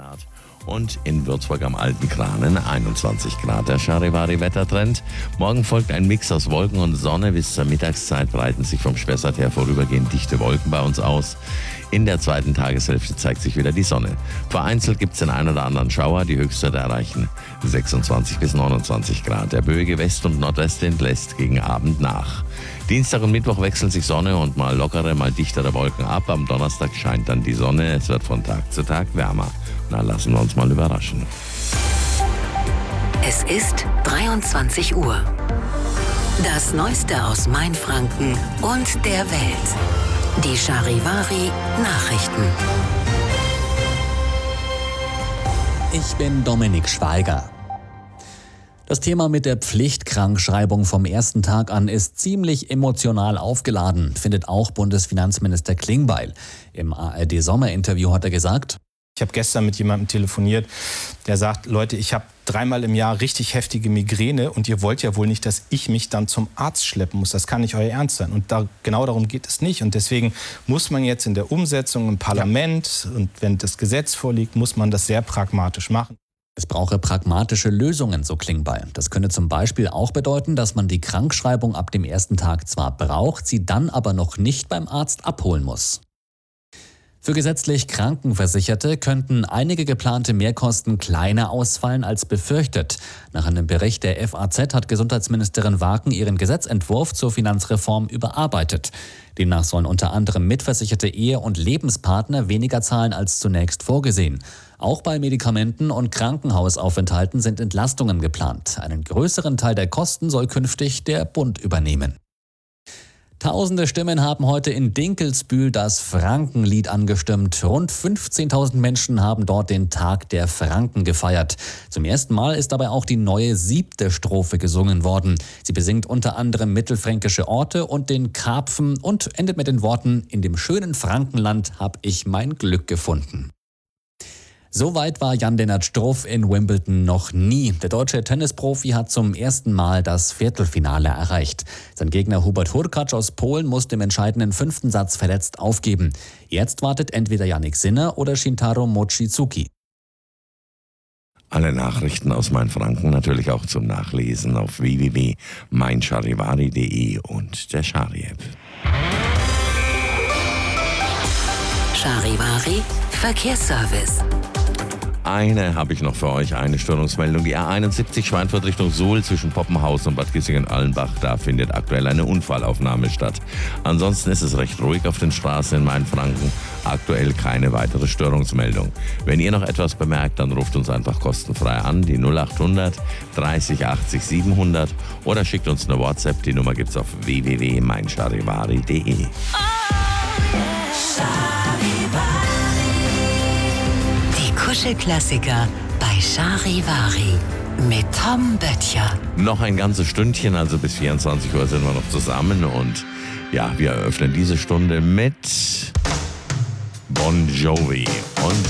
Grad. Und in Würzburg am Alten Kranen 21 Grad. Der Charivari-Wettertrend. Morgen folgt ein Mix aus Wolken und Sonne. Bis zur Mittagszeit breiten sich vom Spessart her vorübergehend dichte Wolken bei uns aus. In der zweiten Tageshälfte zeigt sich wieder die Sonne. Vereinzelt gibt es den einen oder anderen Schauer. Die Höchstwerte erreichen 26 bis 29 Grad. Der böige West- und Nordwestwind lässt gegen Abend nach. Dienstag und Mittwoch wechseln sich Sonne und mal lockere, mal dichtere Wolken ab. Am Donnerstag scheint dann die Sonne. Es wird von Tag zu Tag wärmer. Na, lassen wir uns mal überraschen. Es ist 23 Uhr. Das Neueste aus Mainfranken und der Welt. Die Charivari Nachrichten. Ich bin Dominik Schweiger. Das Thema mit der Pflichtkrankschreibung vom ersten Tag an ist ziemlich emotional aufgeladen, findet auch Bundesfinanzminister Klingbeil. Im ARD-Sommerinterview hat er gesagt: Ich habe gestern mit jemandem telefoniert, der sagt, Leute, ich habe 3-mal im Jahr richtig heftige Migräne und ihr wollt ja wohl nicht, dass ich mich dann zum Arzt schleppen muss. Das kann nicht euer Ernst sein. Und genau darum geht es nicht. Und deswegen muss man jetzt in der Umsetzung im Parlament und wenn das Gesetz vorliegt, muss man das sehr pragmatisch machen. Es brauche pragmatische Lösungen, so Klingbeil. Das könne zum Beispiel auch bedeuten, dass man die Krankschreibung ab dem ersten Tag zwar braucht, sie dann aber noch nicht beim Arzt abholen muss. Für gesetzlich Krankenversicherte könnten einige geplante Mehrkosten kleiner ausfallen als befürchtet. Nach einem Bericht der FAZ hat Gesundheitsministerin Waken ihren Gesetzentwurf zur Finanzreform überarbeitet. Demnach sollen unter anderem mitversicherte Ehe- und Lebenspartner weniger zahlen als zunächst vorgesehen. Auch bei Medikamenten und Krankenhausaufenthalten sind Entlastungen geplant. Einen größeren Teil der Kosten soll künftig der Bund übernehmen. Tausende Stimmen haben heute in Dinkelsbühl das Frankenlied angestimmt. Rund 15.000 Menschen haben dort den Tag der Franken gefeiert. Zum ersten Mal ist dabei auch die neue 7. Strophe gesungen worden. Sie besingt unter anderem mittelfränkische Orte und den Karpfen und endet mit den Worten: In dem schönen Frankenland hab ich mein Glück gefunden. So weit war Jan-Lennart Struff in Wimbledon noch nie. Der deutsche Tennisprofi hat zum ersten Mal das Viertelfinale erreicht. Sein Gegner Hubert Hurkacz aus Polen musste im entscheidenden 5. Satz verletzt aufgeben. Jetzt wartet entweder Jannik Sinner oder Shintaro Mochizuki. Alle Nachrichten aus Mainfranken natürlich auch zum Nachlesen auf www.meincharivari.de und der Chari-App. Charivari Verkehrsservice. Eine habe ich noch für euch, eine Störungsmeldung. Die A71 Schweinfurt Richtung Suhl zwischen Poppenhaus und Bad Kissingen-Allenbach. Da findet aktuell eine Unfallaufnahme statt. Ansonsten ist es recht ruhig auf den Straßen in Mainfranken. Aktuell keine weitere Störungsmeldung. Wenn ihr noch etwas bemerkt, dann ruft uns einfach kostenfrei an, die 0800 30 80 700 oder schickt uns eine WhatsApp. Die Nummer gibt's auf www.meincharivari.de. Kuschelklassiker bei Charivari mit Tom Böttcher. Noch ein ganzes Stündchen, also bis 24 Uhr sind wir noch zusammen und ja, wir eröffnen diese Stunde mit Bon Jovi und